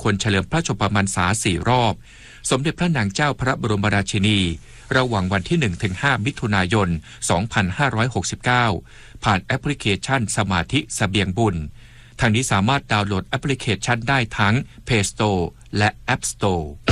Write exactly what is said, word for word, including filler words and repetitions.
ลเฉลิมพระชนมพรรษาสี่รอบสมเด็จพระนางเจ้าพระบรมราชินีระหว่างวันที่ หนึ่งถึงห้า มิถุนายน สองพันห้าร้อยหกสิบเก้า ผ่านแอปพลิเคชันสมาธิเสบียงบุญทางนี้สามารถดาวน์โหลดแอปพลิเคชันได้ทั้ง Play Store และ App Store